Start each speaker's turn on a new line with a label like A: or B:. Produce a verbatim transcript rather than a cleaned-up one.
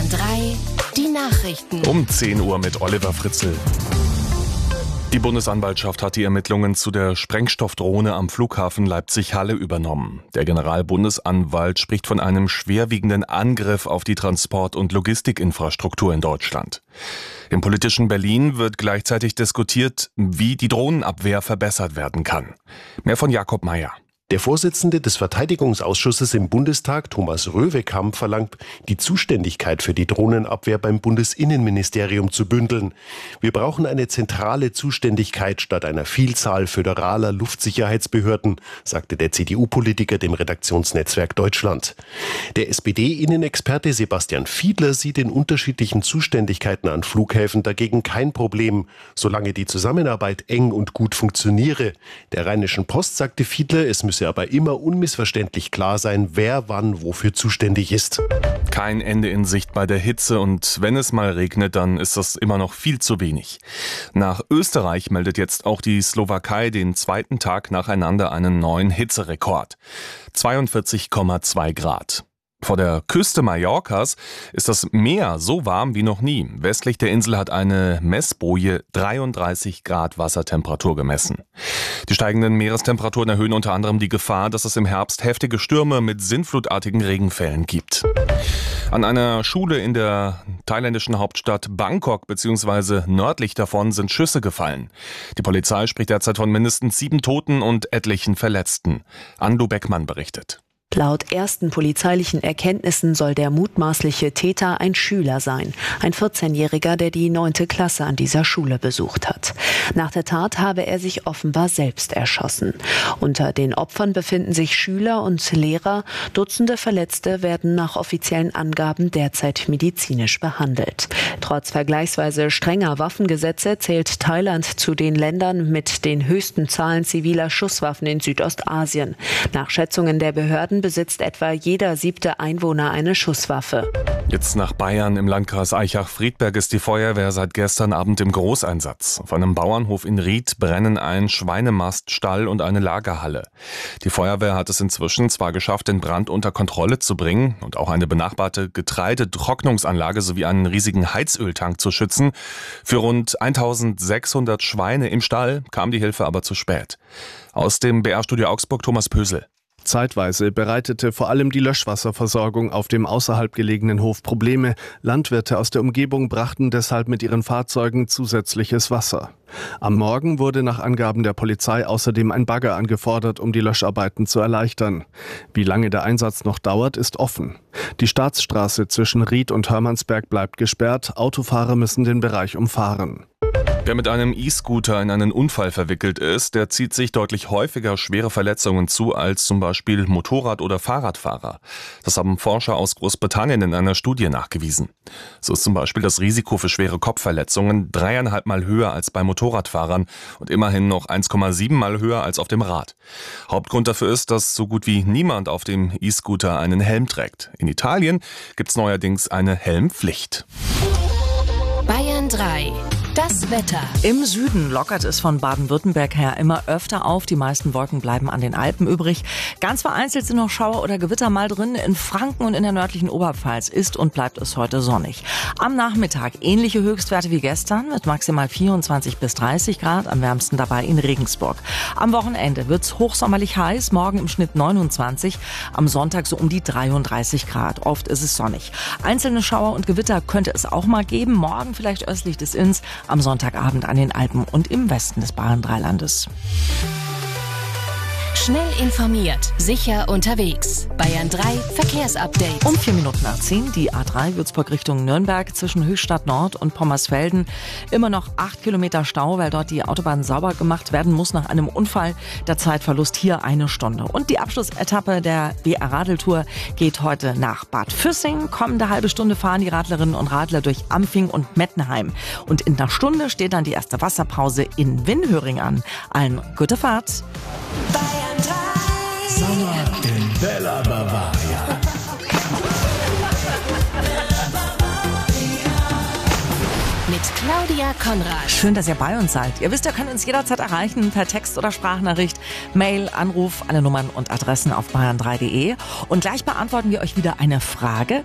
A: Bayern drei, die Nachrichten.
B: Um zehn Uhr mit Oliver Fritzl. Die Bundesanwaltschaft hat die Ermittlungen zu der Sprengstoffdrohne am Flughafen Leipzig-Halle übernommen. Der Generalbundesanwalt spricht von einem schwerwiegenden Angriff auf die Transport- und Logistikinfrastruktur in Deutschland. Im politischen Berlin wird gleichzeitig diskutiert, wie die Drohnenabwehr verbessert werden kann. Mehr von Jakob Mayer.
C: Der Vorsitzende des Verteidigungsausschusses im Bundestag, Thomas Röwekamp, verlangt, die Zuständigkeit für die Drohnenabwehr beim Bundesinnenministerium zu bündeln. Wir brauchen eine zentrale Zuständigkeit statt einer Vielzahl föderaler Luftsicherheitsbehörden, sagte der C D U-Politiker dem Redaktionsnetzwerk Deutschland. Der S P D-Innenexperte Sebastian Fiedler sieht in unterschiedlichen Zuständigkeiten an Flughäfen dagegen kein Problem, solange die Zusammenarbeit eng und gut funktioniere. Der Rheinischen Post sagte Fiedler, es müsse aber immer unmissverständlich klar sein, wer wann wofür zuständig ist.
B: Kein Ende in Sicht bei der Hitze, und wenn es mal regnet, dann ist das immer noch viel zu wenig. Nach Österreich meldet jetzt auch die Slowakei den zweiten Tag nacheinander einen neuen Hitzerekord. zweiundvierzig Komma zwei Grad. Vor der Küste Mallorcas ist das Meer so warm wie noch nie. Westlich der Insel hat eine Messboje dreiunddreißig Grad Wassertemperatur gemessen. Die steigenden Meerestemperaturen erhöhen unter anderem die Gefahr, dass es im Herbst heftige Stürme mit sinnflutartigen Regenfällen gibt. An einer Schule in der thailändischen Hauptstadt Bangkok bzw. nördlich davon sind Schüsse gefallen. Die Polizei spricht derzeit von mindestens sieben Toten und etlichen Verletzten. Andu Beckmann berichtet.
D: Laut ersten polizeilichen Erkenntnissen soll der mutmaßliche Täter ein Schüler sein, ein vierzehnjähriger, der die neunte Klasse an dieser Schule besucht hat. Nach der Tat habe er sich offenbar selbst erschossen. Unter den Opfern befinden sich Schüler und Lehrer. Dutzende Verletzte werden nach offiziellen Angaben derzeit medizinisch behandelt. Trotz vergleichsweise strenger Waffengesetze zählt Thailand zu den Ländern mit den höchsten Zahlen ziviler Schusswaffen in Südostasien. Nach Schätzungen der Behörden besitzt etwa jeder siebte Einwohner eine Schusswaffe.
B: Jetzt nach Bayern. Im Landkreis Aichach-Friedberg ist die Feuerwehr seit gestern Abend im Großeinsatz. Auf einem Bauernhof in Ried brennen ein Schweinemast, Stall und eine Lagerhalle. Die Feuerwehr hat es inzwischen zwar geschafft, den Brand unter Kontrolle zu bringen und auch eine benachbarte Getreidetrocknungsanlage sowie einen riesigen Heizöltank zu schützen. Für rund eintausendsechshundert Schweine im Stall kam die Hilfe aber zu spät. Aus dem B R-Studio Augsburg Thomas Pösel.
E: Zeitweise bereitete vor allem die Löschwasserversorgung auf dem außerhalb gelegenen Hof Probleme. Landwirte aus der Umgebung brachten deshalb mit ihren Fahrzeugen zusätzliches Wasser. Am Morgen wurde nach Angaben der Polizei außerdem ein Bagger angefordert, um die Löscharbeiten zu erleichtern. Wie lange der Einsatz noch dauert, ist offen. Die Staatsstraße zwischen Ried und Hörmannsberg bleibt gesperrt. Autofahrer müssen den Bereich umfahren.
B: Wer mit einem E-Scooter in einen Unfall verwickelt ist, der zieht sich deutlich häufiger schwere Verletzungen zu als zum Beispiel Motorrad- oder Fahrradfahrer. Das haben Forscher aus Großbritannien in einer Studie nachgewiesen. So ist zum Beispiel das Risiko für schwere Kopfverletzungen dreieinhalb Mal höher als bei Motorradfahrern und immerhin noch eins Komma sieben Mal höher als auf dem Rad. Hauptgrund dafür ist, dass so gut wie niemand auf dem E-Scooter einen Helm trägt. In Italien gibt es neuerdings eine Helmpflicht.
A: Bayern drei. Das Wetter.
F: Im Süden lockert es von Baden-Württemberg her immer öfter auf. Die meisten Wolken bleiben an den Alpen übrig. Ganz vereinzelt sind noch Schauer oder Gewitter mal drin. In Franken und in der nördlichen Oberpfalz ist und bleibt es heute sonnig. Am Nachmittag ähnliche Höchstwerte wie gestern mit maximal vierundzwanzig bis dreißig Grad. Am wärmsten dabei in Regensburg. Am Wochenende wird's hochsommerlich heiß. Morgen im Schnitt neunundzwanzig. Am Sonntag so um die dreiunddreißig Grad. Oft ist es sonnig. Einzelne Schauer und Gewitter könnte es auch mal geben. Morgen vielleicht östlich des Inns. Am Sonntagabend an den Alpen und im Westen des Bayern-Dreilandes.
A: Schnell informiert, sicher unterwegs. Bayern drei Verkehrsupdate.
F: Um vier Minuten nach zehn, die A drei Würzburg Richtung Nürnberg zwischen Höchstadt Nord und Pommersfelden. Immer noch acht Kilometer Stau, weil dort die Autobahn sauber gemacht werden muss nach einem Unfall. Der Zeitverlust hier eine Stunde. Und die Abschlussetappe der B R-Radeltour geht heute nach Bad Füssing. Kommende halbe Stunde fahren die Radlerinnen und Radler durch Ampfing und Mettenheim. Und in einer Stunde steht dann die erste Wasserpause in Winhöring an. Allen gute Fahrt.
G: Sommer in Bella Bavaria.
A: Mit Claudia Konrad.
F: Schön, dass ihr bei uns seid. Ihr wisst, ihr könnt uns jederzeit erreichen per Text oder Sprachnachricht, Mail, Anruf, alle Nummern und Adressen auf bayern drei punkt de. Und gleich beantworten wir euch wieder eine Frage.